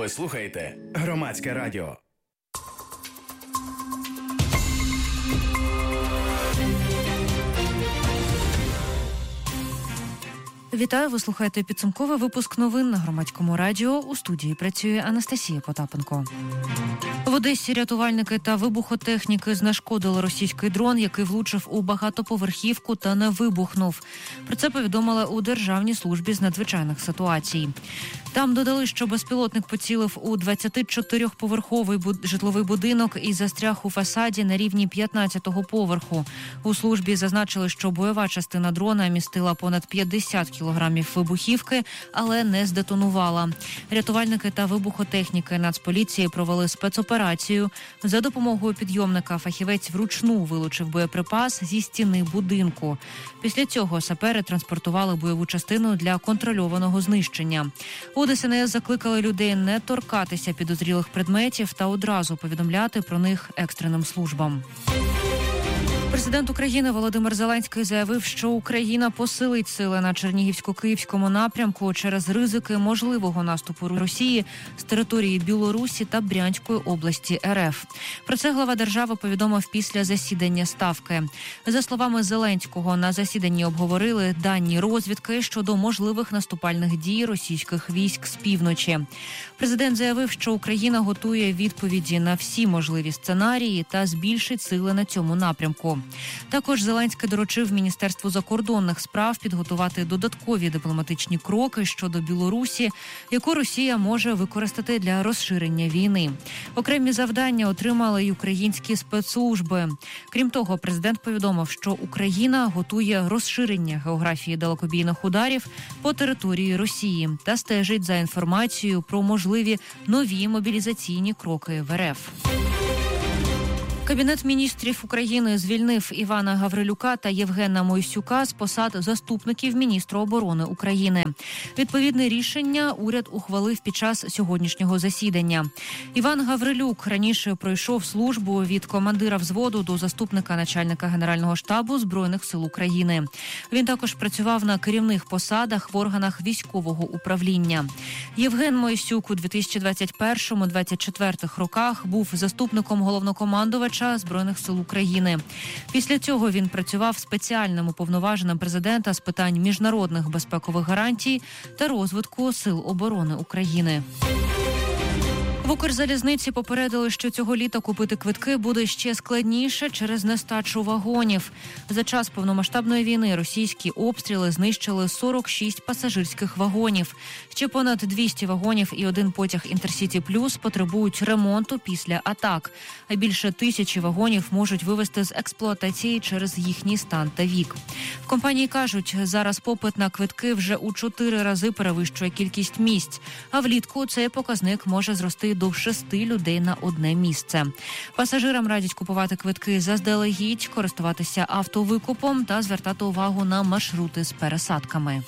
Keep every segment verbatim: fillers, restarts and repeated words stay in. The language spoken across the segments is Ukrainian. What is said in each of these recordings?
Ви слухаєте Громадське радіо. Вітаю, ви слухаєте підсумковий випуск новин на Громадському радіо. У студії працює Анастасія Потапенко. В Одесі рятувальники та вибухотехніки знешкодили російський дрон, який влучив у багатоповерхівку та не вибухнув. Про це повідомили у Державній службі з надзвичайних ситуацій. Там додали, що безпілотник поцілив у двадцятичотирьохповерховий буд... житловий будинок і застряг у фасаді на рівні п'ятнадцятого поверху. У службі зазначили, що бойова частина дрона містила понад п'ятдесят кілограмів вибухівки, але не здетонувала. Рятувальники та вибухотехніки Нацполіції провели спецоперацію. За допомогою підйомника фахівець вручну вилучив боєприпас зі стіни будинку. Після цього сапери транспортували бойову частину для контрольованого знищення. У ДСНС закликали людей не торкатися підозрілих предметів та одразу повідомляти про них екстреним службам. Президент України Володимир Зеленський заявив, що Україна посилить сили на Чернігівсько-Київському напрямку через ризики можливого наступу Росії з території Білорусі та Брянської області РФ. Про це глава держави повідомив після засідання Ставки. За словами Зеленського, на засіданні обговорили дані розвідки щодо можливих наступальних дій російських військ з півночі. Президент заявив, що Україна готує відповіді на всі можливі сценарії та збільшить сили на цьому напрямку. Також Зеленський доручив Міністерству закордонних справ підготувати додаткові дипломатичні кроки щодо Білорусі, яку Росія може використати для розширення війни. Окремі завдання отримали й українські спецслужби. Крім того, президент повідомив, що Україна готує розширення географії далекобійних ударів по території Росії та стежить за інформацією про можливі нові мобілізаційні кроки в РФ. Кабінет міністрів України звільнив Івана Гаврилюка та Євгена Мойсюка з посад заступників міністра оборони України. Відповідне рішення уряд ухвалив під час сьогоднішнього засідання. Іван Гаврилюк раніше пройшов службу від командира взводу до заступника начальника Генерального штабу Збройних сил України. Він також працював на керівних посадах в органах військового управління. Євген Мойсюк у дві тисячі двадцять першому - двадцять четвертому роках був заступником головнокомандувача Збройних сил України. Після цього він працював спеціальним уповноваженим президента з питань міжнародних безпекових гарантій та розвитку Сил оборони України. В Укрзалізниці попередили, що цього літа купити квитки буде ще складніше через нестачу вагонів. За час повномасштабної війни російські обстріли знищили сорок шість пасажирських вагонів. Ще понад двісті вагонів і один потяг «Інтерсіті Плюс» потребують ремонту після атак. А більше тисячі вагонів можуть вивести з експлуатації через їхній стан та вік. В компанії кажуть, зараз попит на квитки вже у чотири рази перевищує кількість місць, а влітку цей показник може зрости до шести людей на одне місце. Пасажирам радять купувати квитки заздалегідь, користуватися автовикупом та звертати увагу на маршрути з пересадками.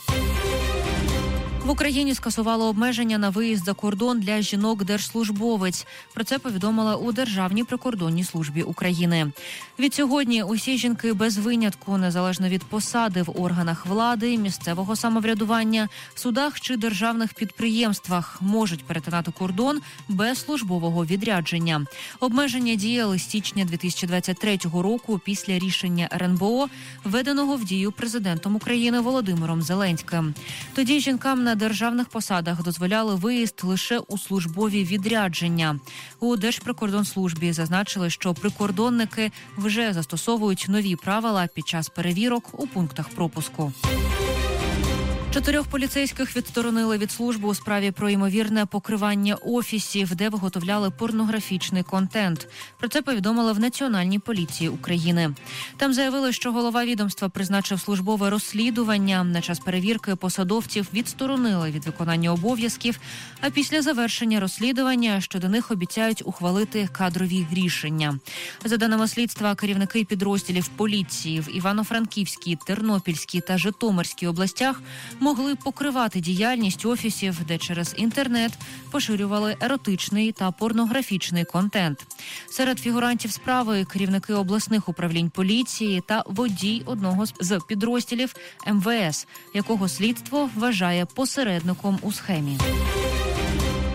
В Україні скасували обмеження на виїзд за кордон для жінок-держслужбовець. Про це повідомила у Державній прикордонній службі України. Відсьогодні усі жінки без винятку, незалежно від посади в органах влади, місцевого самоврядування, судах чи державних підприємствах, можуть перетинати кордон без службового відрядження. Обмеження діяли з січня дві тисячі двадцять третього року після рішення ер ен бе о, введеного в дію президентом України Володимиром Зеленським. Тоді жінкам на державних посадах дозволяли виїзд лише у службові відрядження. У Держприкордонслужбі зазначили, що прикордонники вже застосовують нові правила під час перевірок у пунктах пропуску. Чотирьох поліцейських відсторонили від служби у справі про ймовірне покривання офісів, де виготовляли порнографічний контент. Про це повідомили в Національній поліції України. Там заявили, що голова відомства призначив службове розслідування. На час перевірки посадовців відсторонили від виконання обов'язків, а після завершення розслідування щодо них обіцяють ухвалити кадрові рішення. За даними слідства, керівники підрозділів поліції в Івано-Франківській, Тернопільській та Житомирській областях могли покривати діяльність офісів, де через інтернет поширювали еротичний та порнографічний контент. Серед фігурантів справи – керівники обласних управлінь поліції та водій одного з підрозділів ем ве ес, якого слідство вважає посередником у схемі.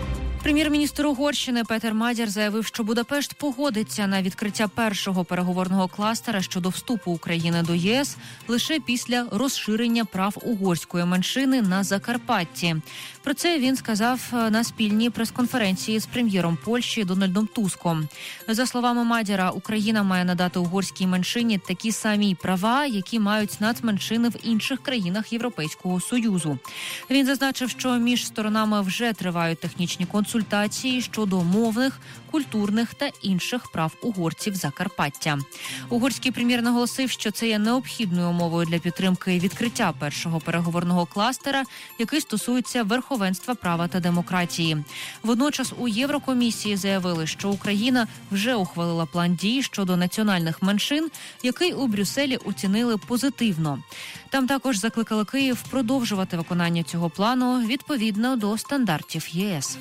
Прем'єр-міністр Угорщини Петер Мадяр заявив, що Будапешт погодиться на відкриття першого переговорного кластера щодо вступу України до ЄС лише після розширення прав угорської меншини на Закарпатті. Про це він сказав на спільній прес-конференції з прем'єром Польщі Дональдом Туском. За словами Мадяра, Україна має надати угорській меншині такі самі права, які мають нацменшини в інших країнах Європейського Союзу. Він зазначив, що між сторонами вже тривають технічні консультації щодо мовних, культурних та інших прав угорців Закарпаття. Угорський прем'єр наголосив, що це є необхідною умовою для підтримки відкриття першого переговорного кластера, який стосується верховенства права та демократії. Водночас у Єврокомісії заявили, що Україна вже ухвалила план дій щодо національних меншин, який у Брюсселі оцінили позитивно. Там також закликали Київ продовжувати виконання цього плану відповідно до стандартів ЄС.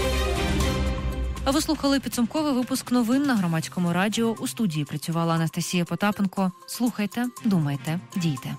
А ви слухали підсумковий випуск новин на Громадському радіо. У студії працювала Анастасія Потапенко. Слухайте, думайте, дійте.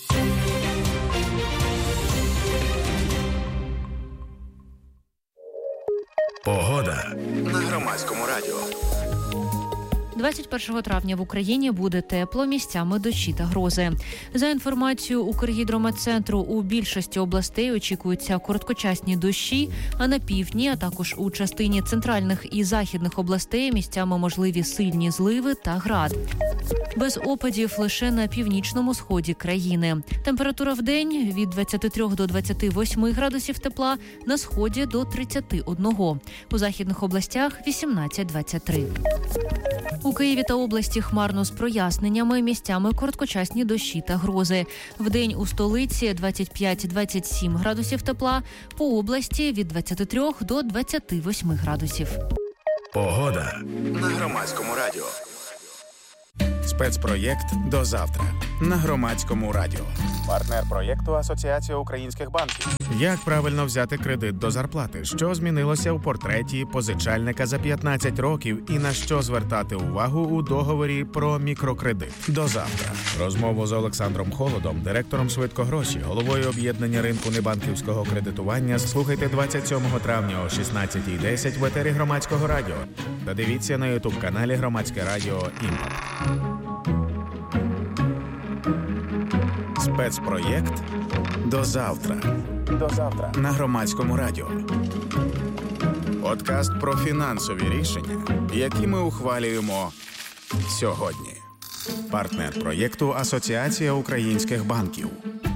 Погода на Громадському радіо. двадцять першого травня в Україні буде тепло, місцями дощі та грози. За інформацією Укргідрометцентру, у більшості областей очікуються короткочасні дощі, а на півдні, а також у частині центральних і західних областей місцями можливі сильні зливи та град. Без опадів лише на північному сході країни. Температура в день від двадцяти трьох до двадцяти восьми градусів тепла, на сході до тридцяти одного. У західних областях вісімнадцять - двадцять три. У Києві та області хмарно з проясненнями, місцями короткочасні дощі та грози. Вдень у столиці двадцять п'ять - двадцять сім градусів тепла, по області від двадцяти трьох до двадцяти восьми градусів. Погода на Громадському радіо. Спецпроєкт «До завтра» на Громадському радіо. Партнер проєкту «Асоціація українських банків». Як правильно взяти кредит до зарплати? Що змінилося у портреті позичальника за п'ятнадцять років? І на що звертати увагу у договорі про мікрокредит? До завтра. Розмову з Олександром Холодом, директором «Швидкогроші», головою об'єднання ринку небанківського кредитування, слухайте двадцять сьомого травня о шістнадцятій десять в етері Громадського радіо. Та дивіться на ютуб-каналі Громадське радіо «Імпакт». Спецпроєкт «До завтра». До завтра на Громадському радіо. Подкаст про фінансові рішення, які ми ухвалюємо сьогодні. Партнер проєкту «Асоціація українських банків».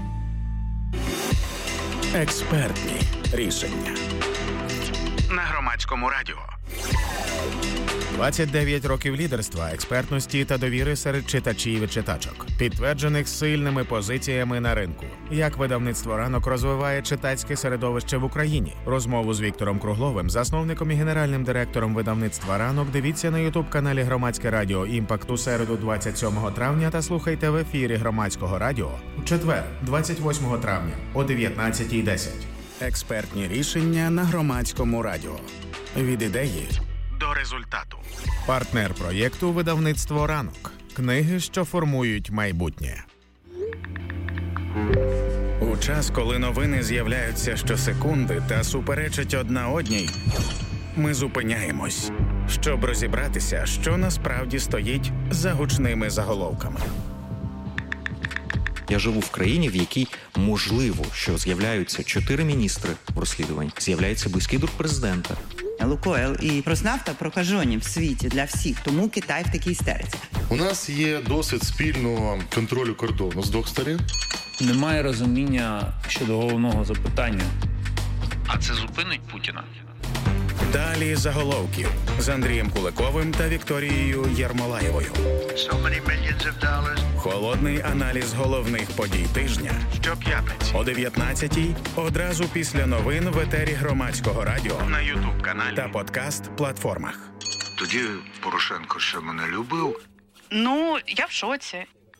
Експертні рішення на Громадському радіо. двадцять дев'ять років лідерства, експертності та довіри серед читачів і читачок, підтверджених сильними позиціями на ринку. Як видавництво «Ранок» розвиває читацьке середовище в Україні. Розмову з Віктором Кругловим, засновником і генеральним директором видавництва «Ранок», дивіться на ютуб-каналі Громадське радіо «Імпакт» у середу двадцять сьомого травня та слухайте в ефірі Громадського радіо у четвер двадцять восьмого травня о дев'ятнадцятій десять. Експертні рішення на Громадському радіо. Від ідеї до результату. Партнер проєкту видавництво «Ранок». Книги, що формують майбутнє. У час, коли новини з'являються щосекунди та суперечать одна одній, ми зупиняємось, щоб розібратися, що насправді стоїть за гучними заголовками. Я живу в країні, в якій можливо, що з'являються чотири міністри в розслідуванні, з'являється близький друг президента. Лукойл і Роснафта прокажені в світі для всіх, тому Китай в такій істериці. У нас є досвід спільного контролю кордону з двох сторін. Немає розуміння щодо головного запитання. А це зупинить Путіна? Далі заголовків з Андрієм Куликовим та Вікторією Єрмолаєвою. So many millions of dollars. Холодний аналіз головних подій тижня. Щоп'ятниці. О дев'ятнадцятій одразу після новин в етері Громадського радіо На ютуб-каналі. та подкаст-платформах. Тоді Порошенко ще мене любив. Ну, я в шоці.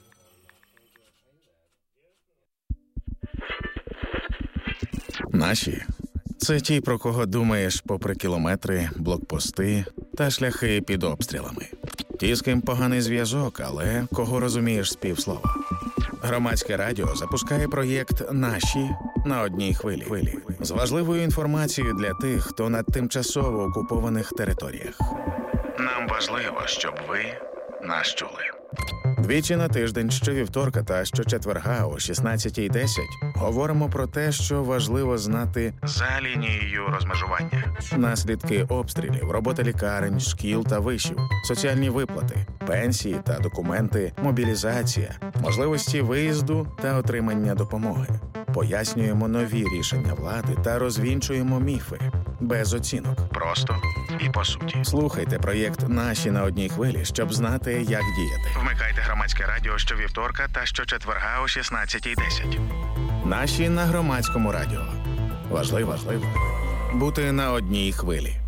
Наші – це ті, про кого думаєш попри кілометри, блокпости та шляхи під обстрілами. Ті, з ким поганий зв'язок, але кого розумієш з півслова. Громадське радіо запускає проєкт «Наші» на одній хвилі. з важливою інформацією для тих, хто на тимчасово окупованих територіях. Нам важливо, щоб ви нас чули. Двічі на тиждень, щовівторка та щочетверга о шістнадцятій десять говоримо про те, що важливо знати За лінією розмежування. наслідки обстрілів, робота лікарень, шкіл та вишів, соціальні виплати, пенсії та документи, мобілізація, можливості виїзду та отримання допомоги. Пояснюємо нові рішення влади та розвінчуємо міфи. Без оцінок. Просто і по суті. Слухайте проєкт «Наші на одній хвилі», щоб знати, як діяти. Вмикайте громадське радіо щовівторка та щочетверга о шістнадцятій десять. Наші на громадському радіо. Важливо, важливо бути на одній хвилі.